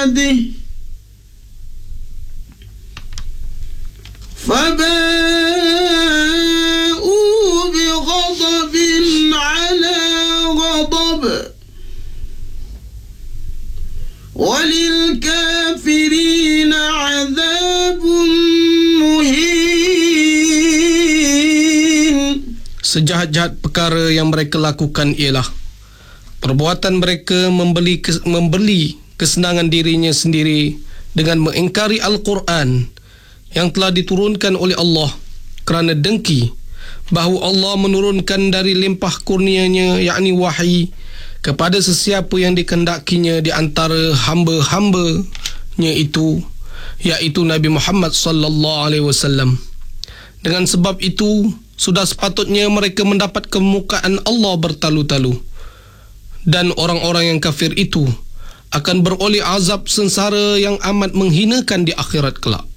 عباده فباءوا بغضب على غضب وللكافرين عذاب muhin. Sejahat-jahat perkara yang mereka lakukan ialah perbuatan mereka membeli kesenangan dirinya sendiri dengan mengingkari Al-Quran yang telah diturunkan oleh Allah kerana dengki bahawa Allah menurunkan dari limpah kurnianya, yakni wahyi, kepada sesiapa yang dikehendakinya di antara hamba-hambanya itu, iaitu Nabi Muhammad sallallahu alaihi wasallam. Dengan sebab itu, sudah sepatutnya mereka mendapat kemukaan Allah bertalu-talu, dan orang-orang yang kafir itu akan beroleh azab sengsara yang amat menghinakan di akhirat kelak.